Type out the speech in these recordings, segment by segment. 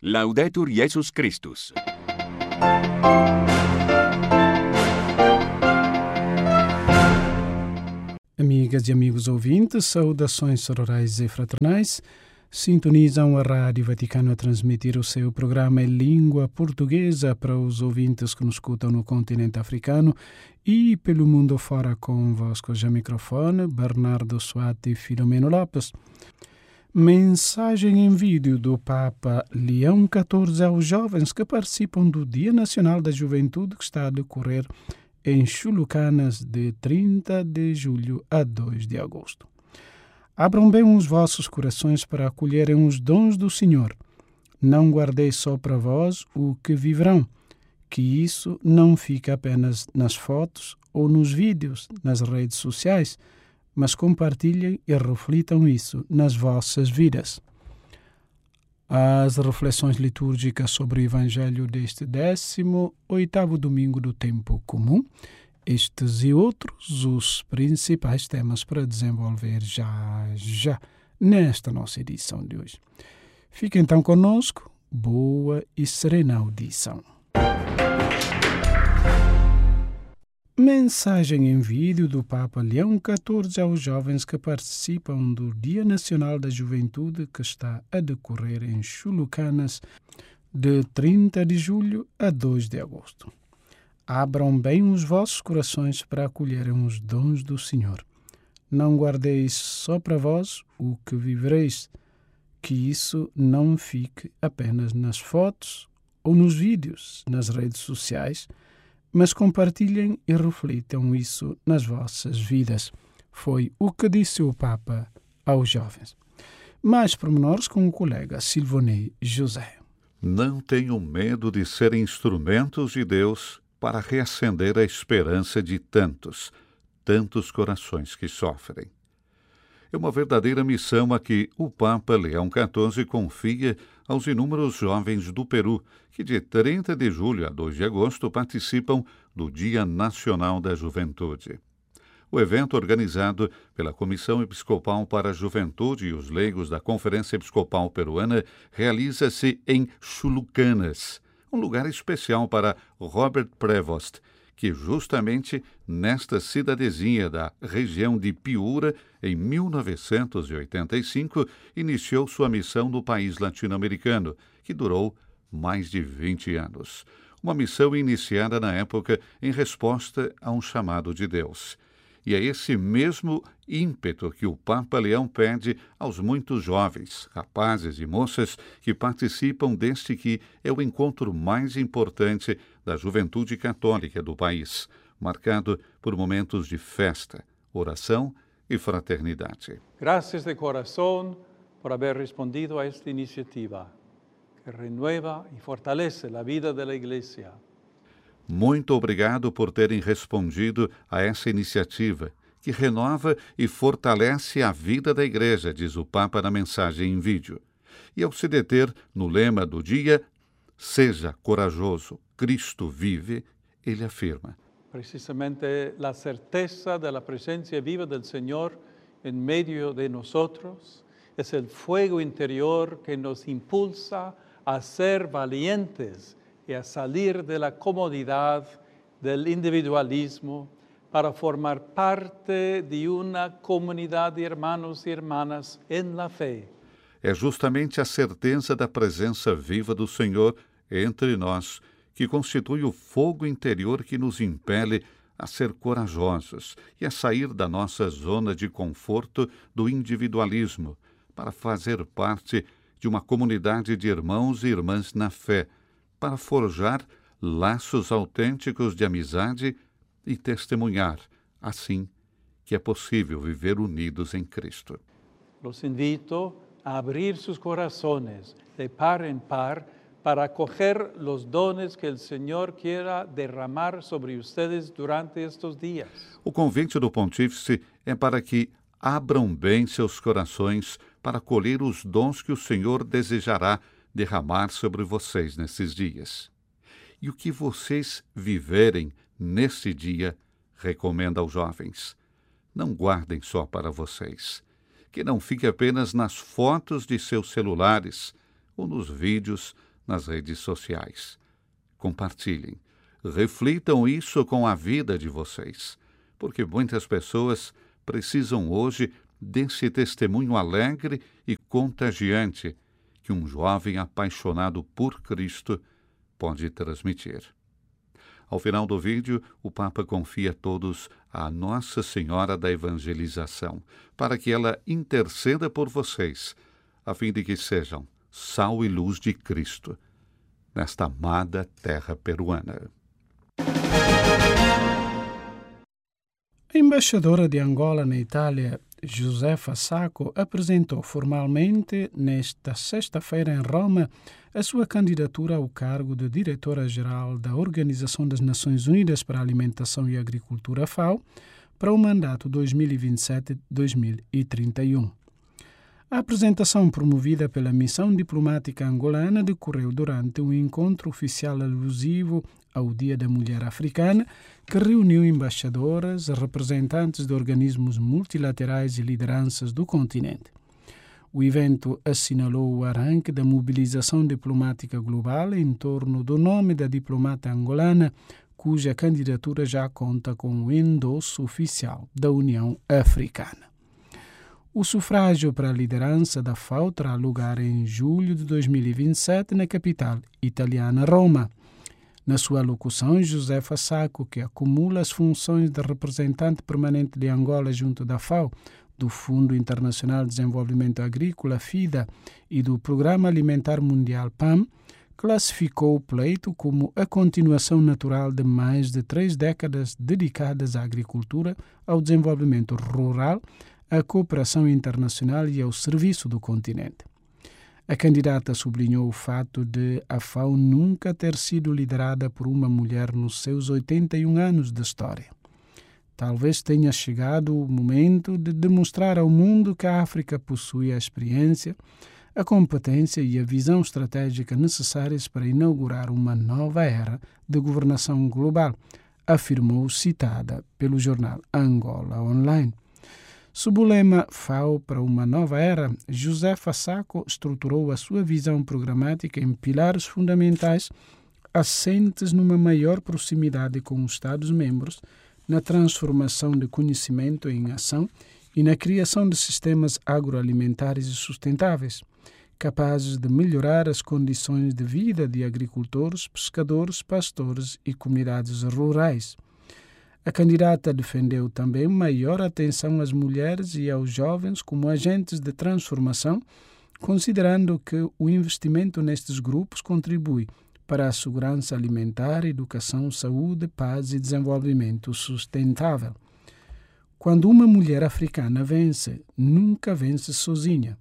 Laudetur Jesus Christus. Amigas e amigos ouvintes, saudações sororais e fraternais. Sintonizam a Rádio Vaticano a transmitir o seu programa em língua portuguesa para os ouvintes que nos escutam no continente africano e pelo mundo fora. Convosco já microfone, Bernardo Suati e Filomeno Lopes. Mensagem em vídeo do Papa Leão XIV aos jovens que participam do Dia Nacional da Juventude que está a decorrer em Chulucanas de 30 de julho a 2 de agosto. Abram bem os vossos corações para acolherem os dons do Senhor. Não guardeis só para vós o que viverão, que isso não fica apenas nas fotos ou nos vídeos, nas redes sociais, mas compartilhem e reflitam isso nas vossas vidas. As reflexões litúrgicas sobre o Evangelho deste 18º domingo do tempo comum. Estes e outros os principais temas para desenvolver já nesta nossa edição de hoje. Fique então conosco, boa e serena audição. Mensagem em vídeo do Papa Leão XIV aos jovens que participam do Dia Nacional da Juventude que está a decorrer em Chulucanas de 30 de julho a 2 de agosto. Abram bem os vossos corações para acolherem os dons do Senhor. Não guardeis só para vós o que vivereis, que isso não fique apenas nas fotos ou nos vídeos, nas redes sociais, mas compartilhem e reflitam isso nas vossas vidas. Foi o que disse o Papa aos jovens. Mais pormenores com o colega Silvonei José. Não tenham medo de serem instrumentos de Deus para reacender a esperança de tantos corações que sofrem. É uma verdadeira missão a que o Papa Leão XIV confia aos inúmeros jovens do Peru, que de 30 de julho a 2 de agosto participam do Dia Nacional da Juventude. O evento, organizado pela Comissão Episcopal para a Juventude e os leigos da Conferência Episcopal Peruana, realiza-se em Chulucanas, um lugar especial para Robert Prevost, que justamente nesta cidadezinha da região de Piura, em 1985, iniciou sua missão no país latino-americano, que durou mais de 20 anos. Uma missão iniciada na época em resposta a um chamado de Deus. E é esse mesmo ímpeto que o Papa Leão pede aos muitos jovens, rapazes e moças que participam deste que é o encontro mais importante da juventude católica do país, marcado por momentos de festa, oração e fraternidade. Gracias de corazón por haber respondido a esta iniciativa, que renueva e fortalece a vida da Igreja. Muito obrigado por terem respondido a essa iniciativa, que renova e fortalece a vida da Igreja, diz o Papa na mensagem em vídeo. E ao se deter no lema do dia, seja corajoso, Cristo vive, ele afirma: Precisamente a certeza da presença viva do Senhor em meio de nós é o fuego interior que nos impulsa a ser valientes e a salir da comodidade, do individualismo, para formar parte de uma comunidade de irmãos e irmãs em la fé. É justamente a certeza da presença viva do Senhor entre nós que constitui o fogo interior que nos impele a ser corajosos e a sair da nossa zona de conforto do individualismo para fazer parte de uma comunidade de irmãos e irmãs na fé, para forjar laços autênticos de amizade e testemunhar, assim, que é possível viver unidos em Cristo. Los invito a abrir sus corazones de par en par para acoger los dones que el Señor quiera derramar sobre ustedes durante estos días. O convite do Pontífice é para que abram bem seus corações para acolher os dons que o Senhor desejará derramar sobre vocês nesses dias. E o que vocês viverem nesse dia, recomenda aos jovens, não guardem só para vocês, que não fique apenas nas fotos de seus celulares ou nos vídeos nas redes sociais. Compartilhem. Reflitam isso com a vida de vocês, porque muitas pessoas precisam hoje desse testemunho alegre e contagiante que um jovem apaixonado por Cristo pode transmitir. Ao final do vídeo, o Papa confia todos a Nossa Senhora da Evangelização, para que ela interceda por vocês, a fim de que sejam sal e luz de Cristo nesta amada terra peruana. A embaixadora de Angola na Itália, Josefa Sacco, apresentou formalmente nesta sexta-feira em Roma a sua candidatura ao cargo de diretora-geral da Organização das Nações Unidas para a Alimentação e Agricultura, FAO, para o mandato 2027-2031. A apresentação promovida pela Missão Diplomática Angolana decorreu durante um encontro oficial alusivo ao Dia da Mulher Africana, que reuniu embaixadoras, representantes de organismos multilaterais e lideranças do continente. O evento assinalou o arranque da mobilização diplomática global em torno do nome da diplomata angolana, cuja candidatura já conta com o endosso oficial da União Africana. O sufrágio para a liderança da FAO terá lugar em julho de 2027 na capital italiana, Roma. Na sua alocução, Josefa Sacco, que acumula as funções de representante permanente de Angola junto da FAO, do Fundo Internacional de Desenvolvimento Agrícola, FIDA, e do Programa Alimentar Mundial, PAM, classificou o pleito como a continuação natural de mais de 3 décadas dedicadas à agricultura, ao desenvolvimento rural, à cooperação internacional e ao serviço do continente. A candidata sublinhou o fato de a FAO nunca ter sido liderada por uma mulher nos seus 81 anos de história. Talvez tenha chegado o momento de demonstrar ao mundo que a África possui a experiência, a competência e a visão estratégica necessárias para inaugurar uma nova era de governação global, afirmou, citada pelo jornal Angola Online. Sob o lema FAO para uma nova era, Josefa Sacco estruturou a sua visão programática em pilares fundamentais assentes numa maior proximidade com os Estados-membros, na transformação de conhecimento em ação e na criação de sistemas agroalimentares e sustentáveis, capazes de melhorar as condições de vida de agricultores, pescadores, pastores e comunidades rurais. A candidata defendeu também maior atenção às mulheres e aos jovens como agentes de transformação, considerando que o investimento nestes grupos contribui para a segurança alimentar, educação, saúde, paz e desenvolvimento sustentável. Quando uma mulher africana vence, nunca vence sozinha.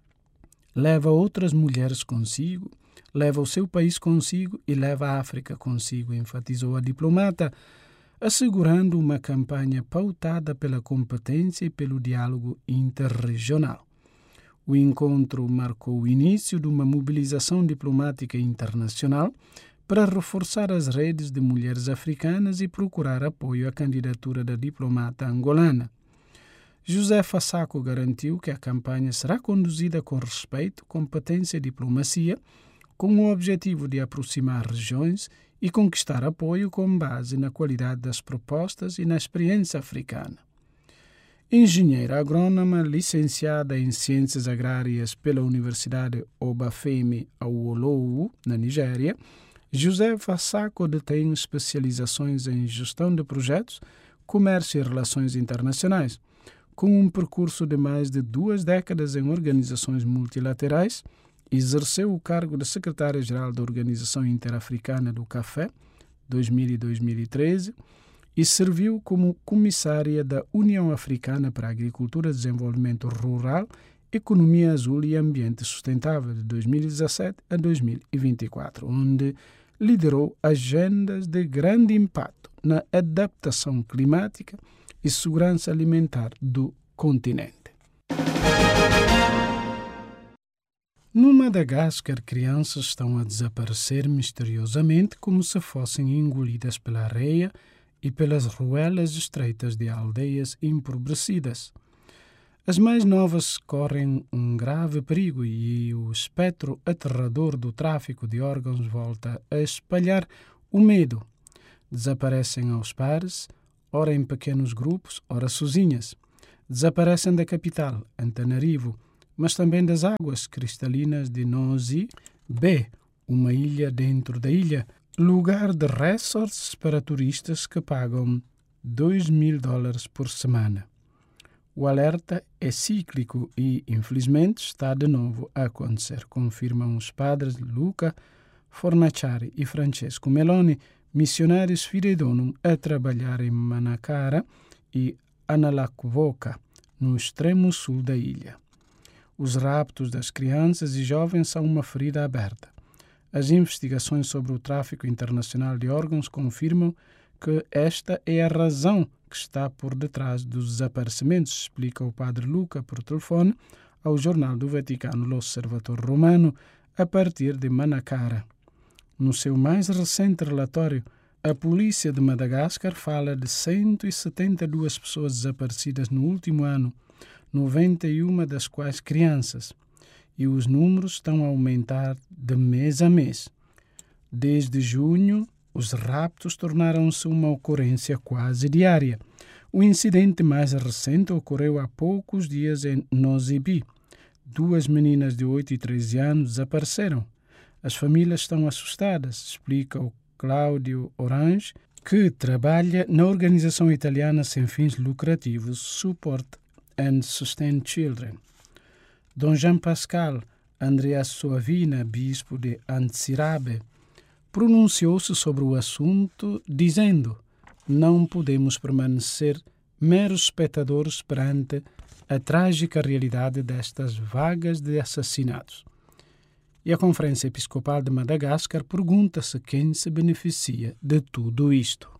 Leva outras mulheres consigo, leva o seu país consigo e leva a África consigo, enfatizou a diplomata, assegurando uma campanha pautada pela competência e pelo diálogo interregional. O encontro marcou o início de uma mobilização diplomática internacional para reforçar as redes de mulheres africanas e procurar apoio à candidatura da diplomata angolana. Josefa Sacco garantiu que a campanha será conduzida com respeito, competência e diplomacia, com o objetivo de aproximar regiões e conquistar apoio com base na qualidade das propostas e na experiência africana. Engenheira agrônoma, licenciada em Ciências Agrárias pela Universidade Obafemi Awolowo, na Nigéria, Josefa Sacco detém especializações em Gestão de Projetos, Comércio e Relações Internacionais, com um percurso de mais de 2 décadas em organizações multilaterais. Exerceu o cargo de secretária-geral da Organização Interafricana do Café, 2000 e 2013, e serviu como comissária da União Africana para a Agricultura, Desenvolvimento Rural, Economia Azul e Ambiente Sustentável, de 2017 a 2024, onde liderou agendas de grande impacto na adaptação climática e segurança alimentar do continente. No Madagascar, crianças estão a desaparecer misteriosamente como se fossem engolidas pela areia e pelas ruelas estreitas de aldeias empobrecidas. As mais novas correm um grave perigo e o espectro aterrador do tráfico de órgãos volta a espalhar o medo. Desaparecem aos pares, ora em pequenos grupos, ora sozinhas. Desaparecem da capital, Antananarivo, mas também das águas cristalinas de Nosy Be, uma ilha dentro da ilha, lugar de resorts para turistas que pagam $2.000 por semana. O alerta é cíclico e, infelizmente, está de novo a acontecer, confirmam os padres Luca Fornaciari e Francesco Meloni, missionários fideidonum a trabalhar em Manacara e Analakvoka, no extremo sul da ilha. Os raptos das crianças e jovens são uma ferida aberta. As investigações sobre o tráfico internacional de órgãos confirmam que esta é a razão que está por detrás dos desaparecimentos, explica o padre Luca por telefone ao jornal do Vaticano L'Osservatore Romano, a partir de Manacara. No seu mais recente relatório, a polícia de Madagascar fala de 172 pessoas desaparecidas no último ano, 91 das quais crianças, e os números estão a aumentar de mês a mês. Desde junho, os raptos tornaram-se uma ocorrência quase diária. O incidente mais recente ocorreu há poucos dias em Nosy Be. 2 meninas de 8 e 13 anos desapareceram. As famílias estão assustadas, explica o Cláudio Orange, que trabalha na organização italiana sem fins lucrativos Support and Sustain Children. Dom Jean Pascal Andrea Suavina, bispo de Antsirabe, pronunciou-se sobre o assunto, dizendo: não podemos permanecer meros espectadores perante a trágica realidade destas vagas de assassinatos. E a Conferência Episcopal de Madagascar pergunta-se quem se beneficia de tudo isto.